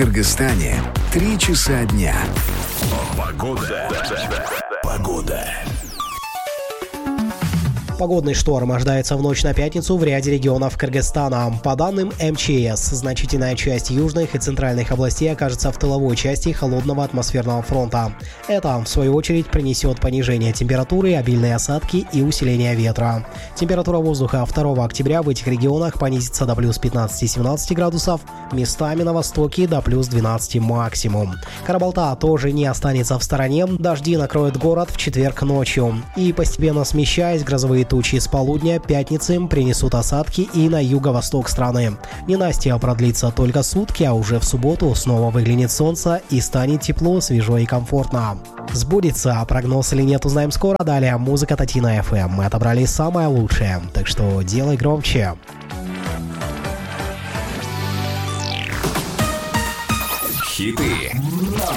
Кыргызстане 3 часа дня. Погода. Погодный шторм ожидается в ночь на пятницу в ряде регионов Кыргызстана. По данным МЧС, значительная часть южных и центральных областей окажется в тыловой части холодного атмосферного фронта. Это, в свою очередь, принесет понижение температуры, обильные осадки и усиление ветра. Температура воздуха 2 октября в этих регионах понизится до плюс 15-17 градусов, местами на востоке до плюс 12 максимум. Карабалта тоже не останется в стороне, дожди накроют город в четверг ночью. И постепенно смещаясь, грозовые тучи с полудня пятницы принесут осадки и на юго-восток страны. Ненастье продлится только сутки, а уже в субботу снова выглянет солнце и станет тепло, свежо и комфортно. Сбудется прогноз или нет, узнаем скоро. Далее музыка Татина FM. Мы отобрали самое лучшее, так что делай громче. Хиты